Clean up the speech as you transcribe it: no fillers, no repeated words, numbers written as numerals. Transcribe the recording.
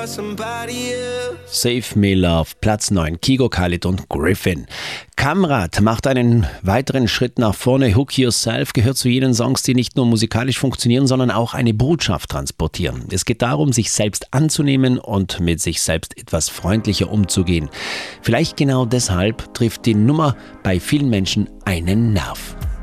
Save Me Love, Platz 9, Kygo, Khalid und Griffin. Kamrat macht einen weiteren Schritt nach vorne. Hook Yourself gehört zu jenen Songs, die nicht nur musikalisch funktionieren, sondern auch eine Botschaft transportieren. Es geht darum, sich selbst anzunehmen und mit sich selbst etwas freundlicher umzugehen. Vielleicht genau deshalb trifft die Nummer bei vielen Menschen einen Nerv.